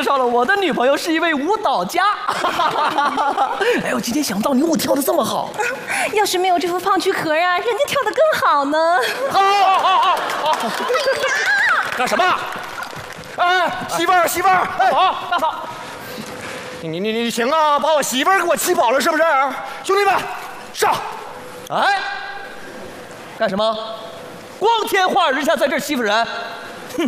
绍了我的女朋友是一位舞蹈家。哎呦，今天想不到你舞跳得这么好。 要是没有这副胖躯壳啊，人家跳得更好呢。 好。干什么？哎，媳妇儿，哎，好，大嫂，你行啊，把我媳妇儿给我气跑了是不是？兄弟们，上！ 哎，干什么？光天化日下在这儿欺负人？哼！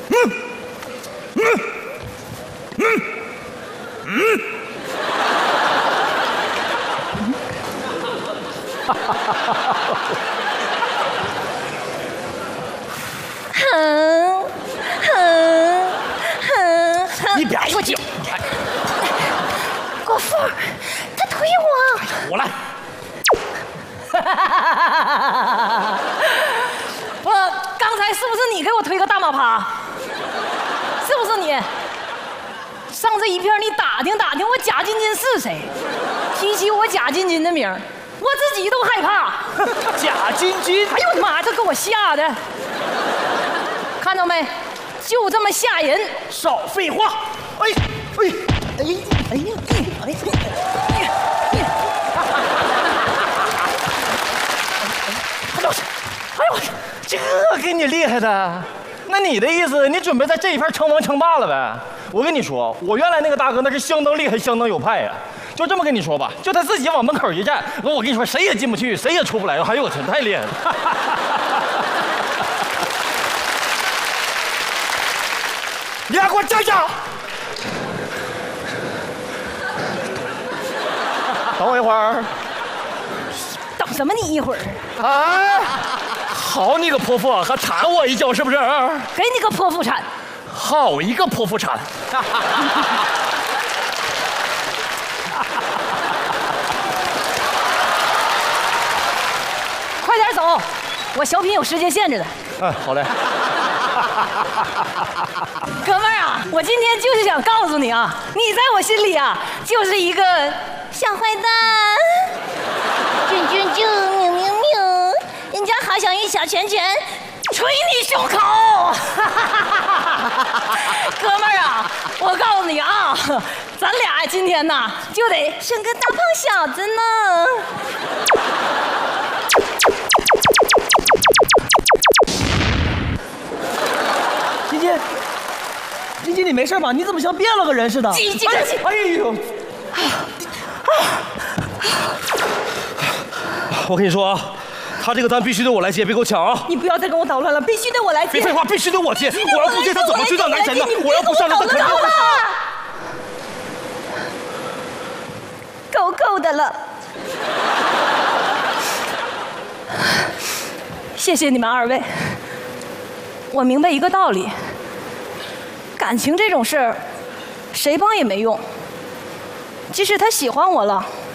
你别说去， 国富，他推我。 我来。 我刚才是不是你给我推个大马趴？是不是你？上这一片你打听打听我贾晶晶是谁？提起我贾晶晶的名儿，我自己都害怕。 贾晶晶， 哎呦我的妈，这给我吓的！看到没？就这么吓人！ 少废话！哎！ 哎呦我去，这给你厉害的。那你的意思，你准备在这一片称王称霸了呗？我跟你说，我原来那个大哥那是相当厉害，相当有派呀。就这么跟你说吧，就他自己往门口一站，我跟你说，谁也进不去，谁也出不来。哎呦我天，太厉害了！ 你俩给我站下！ 等我一会儿。 等什么你一会儿？ 哎，好你个泼妇，还铲我一脚是不是？ 给你个泼妇铲！ 好一个泼妇铲！ 快点走，我小品有时间限制的。 哎，好嘞。 哥们儿啊，我今天就是想告诉你啊，你在我心里啊就是一个小坏蛋。啾，人家好想一小拳拳捶你胸口。哥们儿啊，我告诉你啊，咱俩今天呐就得生个大胖小子呢。 晶晶，你没事吧？你怎么像变了个人似的？哎呦！我跟你说啊，他这个单必须得我来接，别给我抢啊！ 你不要再跟我捣乱了，必须得我来接。 别废话，必须得我接！我要不接他怎么追到男神呢？我要不上他，他肯定会。 够的了。谢谢你们二位，我明白一个道理。感情这种事儿，谁帮也没用。即使他喜欢我了，